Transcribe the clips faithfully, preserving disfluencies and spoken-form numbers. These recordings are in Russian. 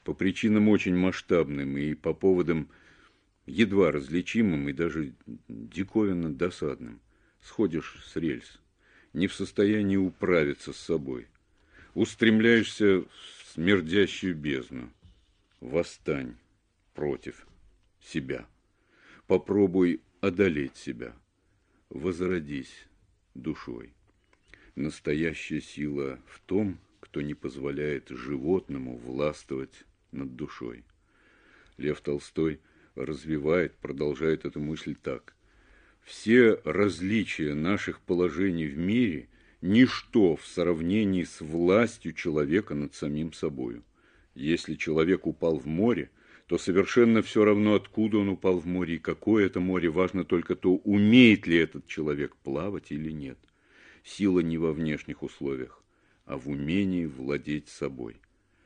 по причинам очень масштабным и по поводам едва различимым и даже диковинно досадным. Сходишь с рельс, не в состоянии управиться с собой. Устремляешься в смердящую бездну. Восстань против себя. Попробуй одолеть себя. Возродись душой. Настоящая сила в том, кто не позволяет животному властвовать над душой. Лев Толстой развивает, продолжает эту мысль так. Все различия наших положений в мире – ничто в сравнении с властью человека над самим собою. Если человек упал в море, то совершенно все равно, откуда он упал в море и какое это море, важно только то, умеет ли этот человек плавать или нет. Сила не во внешних условиях, а в умении владеть собой.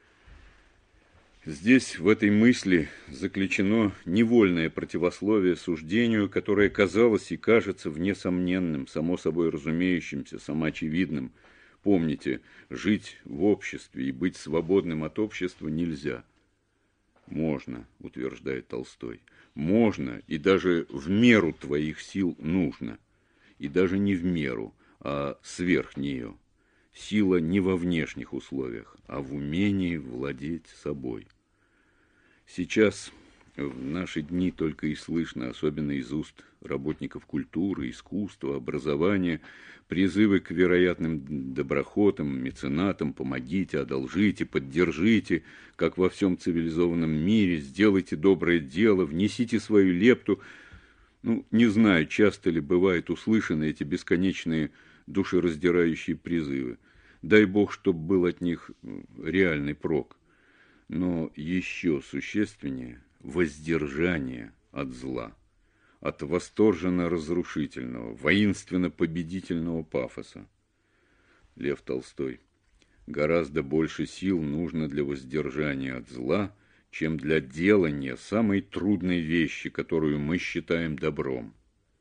Здесь, в этой мысли, заключено невольное противословие суждению, которое казалось и кажется внесомненным, само собой разумеющимся, самоочевидным. Помните, жить в обществе и быть свободным от общества нельзя. Можно, утверждает Толстой, можно, и даже в меру твоих сил нужно. И даже не в меру, а сверх нее. Сила не во внешних условиях, а в умении владеть собой. Сейчас, в наши дни, только и слышно, особенно из уст работников культуры, искусства, образования, призывы к вероятным доброхотам, меценатам: помогите, одолжите, поддержите, как во всем цивилизованном мире, сделайте доброе дело, внесите свою лепту. Ну, не знаю, часто ли бывают услышаны эти бесконечные душераздирающие призывы. Дай Бог, чтоб был от них реальный прок. Но еще существеннее воздержание от зла, от восторженно-разрушительного, воинственно-победительного пафоса. Лев Толстой. Гораздо больше сил нужно для воздержания от зла, чем для делания самой трудной вещи, которую мы считаем добром.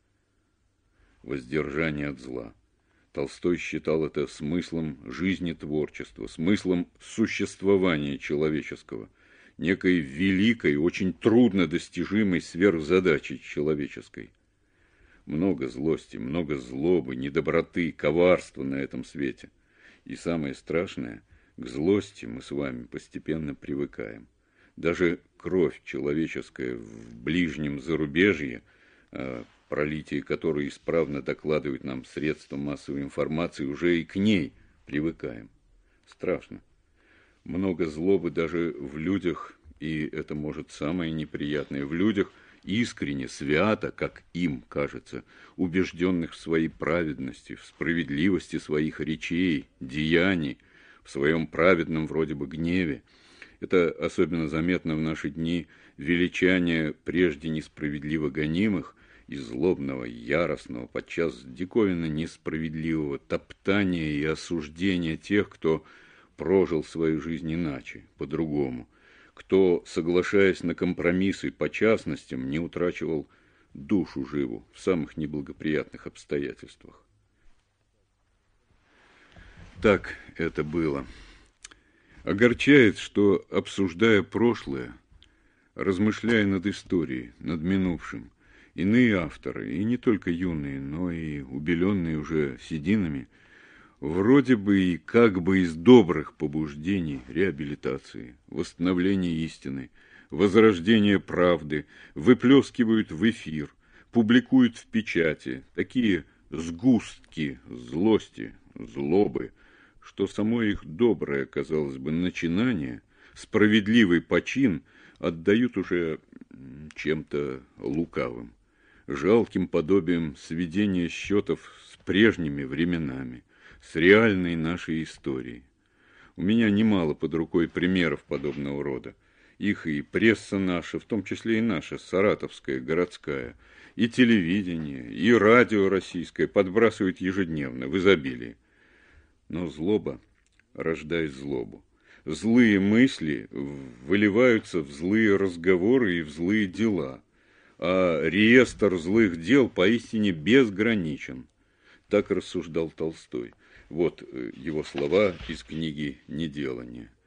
Воздержание от зла. Толстой считал это смыслом жизни творчества, смыслом существования человеческого, некой великой, очень трудно достижимой сверхзадачей человеческой. Много злости, много злобы, недоброты, коварства на этом свете. И самое страшное, к злости мы с вами постепенно привыкаем. Даже кровь человеческая в ближнем зарубежье, пролитие которой исправно докладывают нам средства массовой информации, уже и к ней привыкаем. Страшно. Много злобы даже в людях, и это, может, самое неприятное, в людях искренне, свято, как им кажется, убежденных в своей праведности, в справедливости своих речей, деяний, в своем праведном вроде бы гневе. Это особенно заметно в наши дни величание прежде несправедливо гонимых и злобного, яростного, подчас диковинно несправедливого топтания и осуждения тех, кто прожил свою жизнь иначе, по-другому, кто, соглашаясь на компромиссы по частностям, не утрачивал душу живу в самых неблагоприятных обстоятельствах. Так это было. Огорчает, что, обсуждая прошлое, размышляя над историей, над минувшим, иные авторы, и не только юные, но и убеленные уже сединами, вроде бы и как бы из добрых побуждений реабилитации, восстановления истины, возрождения правды, выплескивают в эфир, публикуют в печати такие сгустки злости, злобы, что само их доброе, казалось бы, начинание, справедливый почин отдают уже чем-то лукавым, жалким подобием сведения счетов с прежними временами, с реальной нашей историей. У меня немало под рукой примеров подобного рода. Их и пресса наша, в том числе и наша, саратовская, городская, и телевидение, и радио российское подбрасывают ежедневно, в изобилии. Но злоба рождает злобу. Злые мысли выливаются в злые разговоры и в злые дела, а реестр злых дел поистине безграничен. Так рассуждал Толстой. Вот его слова из книги «Неделание».